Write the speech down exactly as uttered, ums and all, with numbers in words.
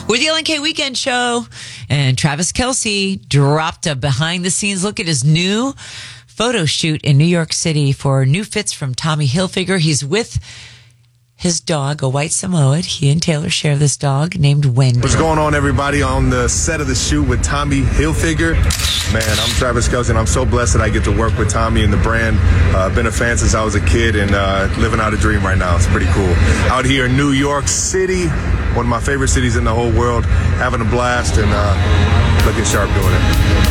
With the L N K Weekend Show, and Travis Kelce dropped a behind-the-scenes look at his new photo shoot in New York City for new fits from Tommy Hilfiger. He's with his dog, a white Samoan. He and Taylor share this dog named Wendy. What's going on, everybody, on the set of the shoot with Tommy Hilfiger? Man, I'm Travis Kelce, and I'm so blessed that I get to work with Tommy and the brand. I've uh, been a fan since I was a kid and uh, living out a dream right now. It's pretty cool. Out here in New York City, one of my favorite cities in the whole world, having a blast and uh, looking sharp doing it.